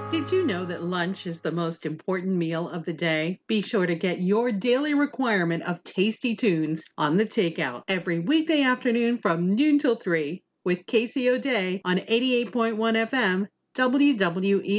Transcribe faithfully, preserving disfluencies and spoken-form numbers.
Did you know that lunch is the most important meal of the day? Be sure to get your daily requirement of tasty tunes on the takeout every weekday afternoon from noon till three with Casey O'Day on eighty-eight point one F M W W E.